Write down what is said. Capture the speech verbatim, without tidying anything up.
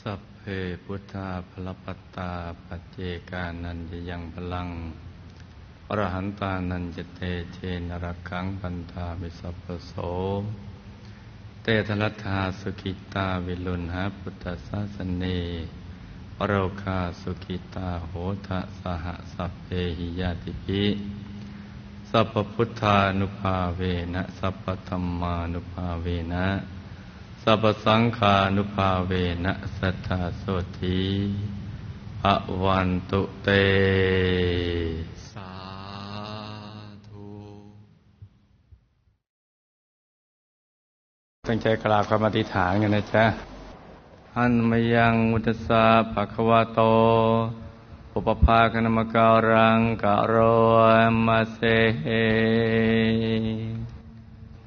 สัพเพพุทธาภลปัตตาปัจเจกานันจะยังพลังอรหันตานันจะเตเชนรักขังพันธามิสัพพโสเตทลัทธาสุขิตาวิลุณหาพุทธศาสเนอโรคาสุขิตาโหทะสหสัพเพหิยาติภิสัพพพุทธานุภาเวนะสัพพธัมมานุภาเวนะสัพพสังฆานุภาเวนะสัทธาโสธีภวันตุเตสาธุตั้งใจกราบคำอธิษฐานกันนะจ๊ะหันมยังมุตสาภะคะวะโตปุปภาคณมการังกะโรมะเส